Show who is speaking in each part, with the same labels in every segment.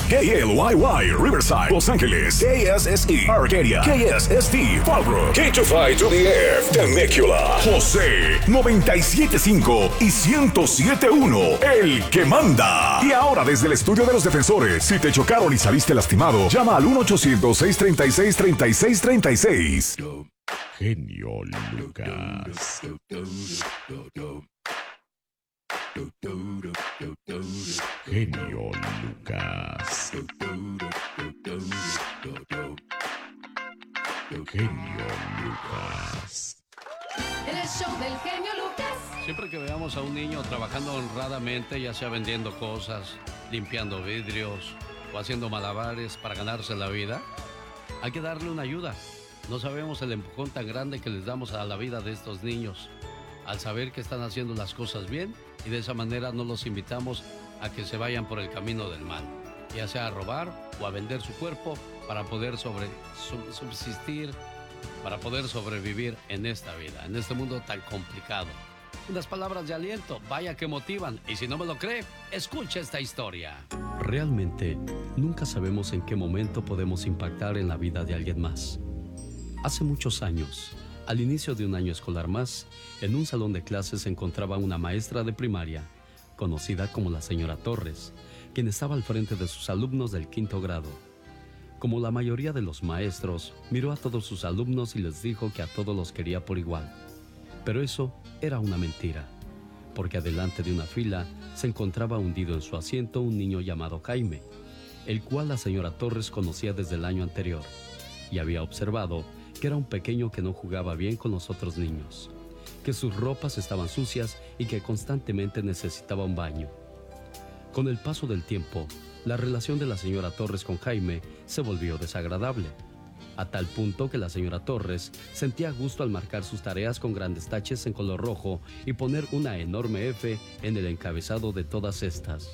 Speaker 1: KLYY, Riverside, Los Ángeles. KSSE, Arcadia. KSST, Fallbrook. K252F, Temecula. José, 97.5 y 107.1, el que manda. Y ahora desde el estudio de los defensores, si te chocaron y saliste lastimado, llama al 1-800-636-3636.
Speaker 2: Genio Lucas. Genio Lucas. Genio Lucas.
Speaker 3: En el show del genio Lucas.
Speaker 4: Siempre que veamos a un niño trabajando honradamente, ya sea vendiendo cosas, limpiando vidrios o haciendo malabares para ganarse la vida, hay que darle una ayuda. No sabemos el empujón tan grande que les damos a la vida de estos niños al saber que están haciendo las cosas bien, y de esa manera no los invitamos a que se vayan por el camino del mal, ya sea a robar o a vender su cuerpo para poder subsistir, para poder sobrevivir en esta vida, en este mundo tan complicado. Unas palabras de aliento, vaya que motivan, y si no me lo cree, escuche esta historia. Realmente, nunca sabemos en qué momento podemos impactar en la vida de alguien más. Hace muchos años, al inicio de un año escolar más, en un salón de clases se encontraba una maestra de primaria, conocida como la señora Torres, quien estaba al frente de sus alumnos del 5º grado. Como la mayoría de los maestros, miró a todos sus alumnos y les dijo que a todos los quería por igual. Pero eso era una mentira, porque adelante de una fila se encontraba hundido en su asiento un niño llamado Jaime, el cual la señora Torres conocía desde el año anterior, y había observado que era un pequeño que no jugaba bien con los otros niños, que sus ropas estaban sucias y que constantemente necesitaba un baño. Con el paso del tiempo, la relación de la señora Torres con Jaime se volvió desagradable, a tal punto que la señora Torres sentía gusto al marcar sus tareas con grandes taches en color rojo y poner una enorme F en el encabezado de todas estas.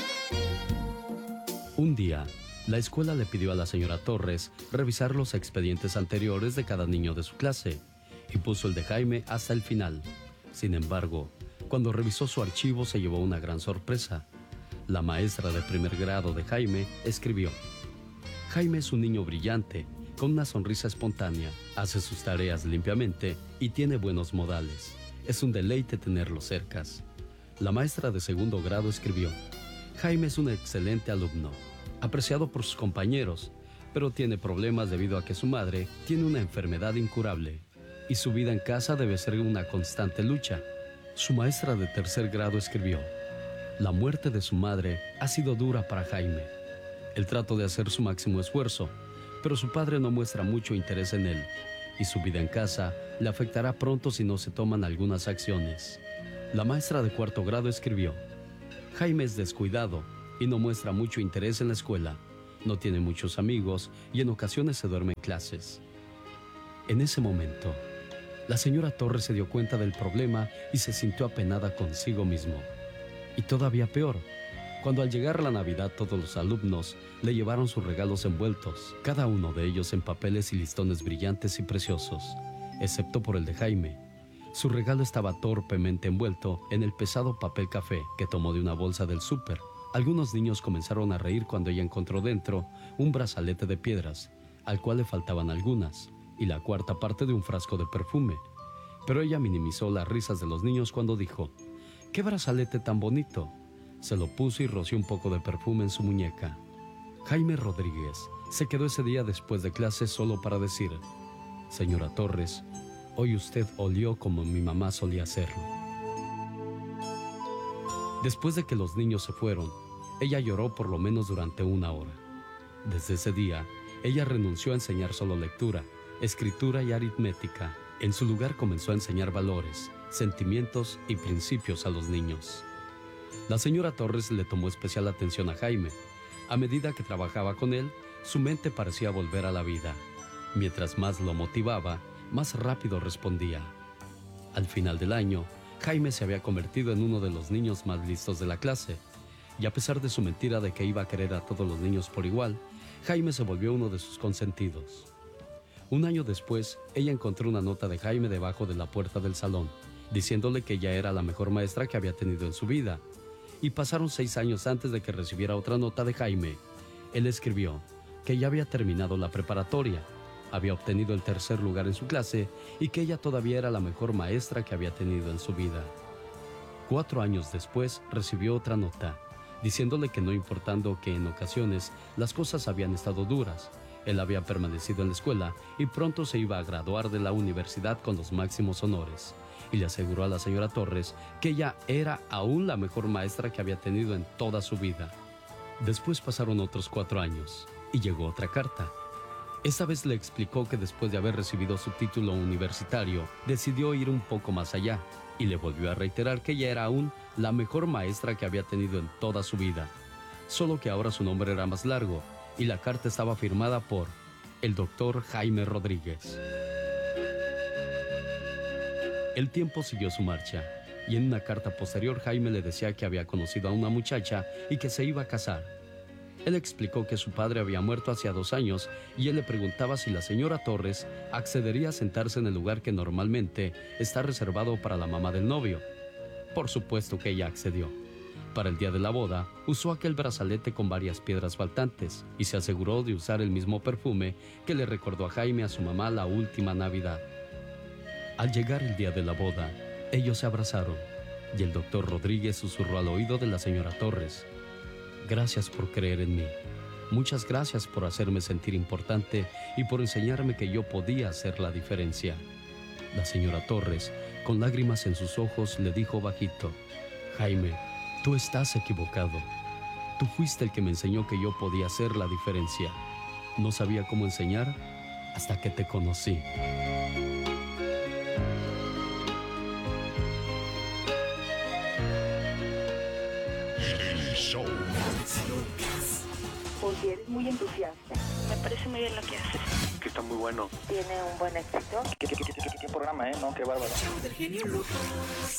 Speaker 4: Un día, la escuela le pidió a la señora Torres revisar los expedientes anteriores de cada niño de su clase y puso el de Jaime hasta el final. Sin embargo, cuando revisó su archivo se llevó una gran sorpresa. La maestra de 1er grado de Jaime escribió: Jaime es un niño brillante, con una sonrisa espontánea, hace sus tareas limpiamente y tiene buenos modales. Es un deleite tenerlo cerca. La maestra de 2º grado escribió: Jaime es un excelente alumno, apreciado por sus compañeros, pero tiene problemas debido a que su madre tiene una enfermedad incurable y su vida en casa debe ser una constante lucha. Su maestra de 3er grado escribió: la muerte de su madre ha sido dura para Jaime. Él trató de hacer su máximo esfuerzo, pero su padre no muestra mucho interés en él, y su vida en casa le afectará pronto si no se toman algunas acciones. La maestra de 4º grado escribió: Jaime es descuidado y no muestra mucho interés en la escuela, no tiene muchos amigos y en ocasiones se duerme en clases. En ese momento, la señora Torres se dio cuenta del problema y se sintió apenada consigo mismo. Y todavía peor, cuando al llegar la Navidad todos los alumnos le llevaron sus regalos envueltos, cada uno de ellos en papeles y listones brillantes y preciosos, excepto por el de Jaime. Su regalo estaba torpemente envuelto en el pesado papel café que tomó de una bolsa del súper. Algunos niños comenzaron a reír cuando ella encontró dentro un brazalete de piedras, al cual le faltaban algunas, y la 4ª parte de un frasco de perfume. Pero ella minimizó las risas de los niños cuando dijo: ¡qué brazalete tan bonito! Se lo puso y roció un poco de perfume en su muñeca. Jaime Rodríguez se quedó ese día después de clase solo para decir: señora Torres, hoy usted olió como mi mamá solía hacerlo. Después de que los niños se fueron, ella lloró por lo menos durante 1 hora. Desde ese día, ella renunció a enseñar solo lectura, escritura y aritmética. En su lugar comenzó a enseñar valores, sentimientos y principios a los niños. La señora Torres le tomó especial atención a Jaime. A medida que trabajaba con él, su mente parecía volver a la vida. Mientras más lo motivaba, más rápido respondía. Al final del año, Jaime se había convertido en uno de los niños más listos de la clase, y a pesar de su mentira de que iba a querer a todos los niños por igual, Jaime se volvió uno de sus consentidos. 1 año después, ella encontró una nota de Jaime debajo de la puerta del salón, diciéndole que ella era la mejor maestra que había tenido en su vida. Y pasaron 6 años antes de que recibiera otra nota de Jaime, Él escribió que ya había terminado la preparatoria, había obtenido el 3er lugar en su clase y que ella todavía era la mejor maestra que había tenido en su vida. 4 años después recibió otra nota, diciéndole que no importando que en ocasiones las cosas habían estado duras, él había permanecido en la escuela y pronto se iba a graduar de la universidad con los máximos honores. Y le aseguró a la señora Torres que ella era aún la mejor maestra que había tenido en toda su vida. Después pasaron otros 4 años y llegó otra carta. Esta vez le explicó que después de haber recibido su título universitario, decidió ir un poco más allá y le volvió a reiterar que ella era aún la mejor maestra que había tenido en toda su vida. Solo que ahora su nombre era más largo y la carta estaba firmada por el doctor Jaime Rodríguez. El tiempo siguió su marcha y en una carta posterior Jaime le decía que había conocido a una muchacha y que se iba a casar. Él explicó que su padre había muerto hacía 2 años y él le preguntaba si la señora Torres accedería a sentarse en el lugar que normalmente está reservado para la mamá del novio. Por supuesto que ella accedió. Para el día de la boda, usó aquel brazalete con varias piedras faltantes y se aseguró de usar el mismo perfume que le recordó a Jaime a su mamá la última Navidad. Al llegar el día de la boda, ellos se abrazaron y el doctor Rodríguez susurró al oído de la señora Torres: gracias por creer en mí. Muchas gracias por hacerme sentir importante y por enseñarme que yo podía hacer la diferencia. La señora Torres, con lágrimas en sus ojos, le dijo bajito: Jaime, tú estás equivocado. Tú fuiste el que me enseñó que yo podía hacer la diferencia. No sabía cómo enseñar hasta que te conocí.
Speaker 5: Porque eres muy entusiasta.
Speaker 6: Me parece muy bien lo que haces.
Speaker 7: Que está muy bueno.
Speaker 5: Tiene un buen éxito.
Speaker 7: ¿Qué programa, no? Qué bárbaro.
Speaker 3: Show del genio Lucas.